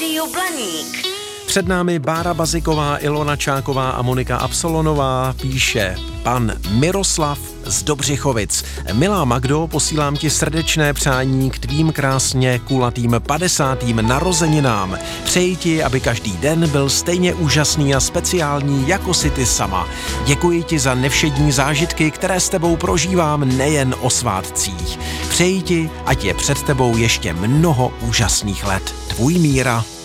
Rádio Blaník. Před námi Bára Baziková, Ilona Čáková a Monika Absolonová, píše pan Miroslav z Dobřichovic. Milá Magdo, posílám ti srdečné přání k tvým krásně kulatým 50. narozeninám. Přeji ti, aby každý den byl stejně úžasný a speciální, jako si ty sama. Děkuji ti za nevšední zážitky, které s tebou prožívám nejen o svátcích. Přeji ti, ať je před tebou ještě mnoho úžasných let. Tvůj Míra.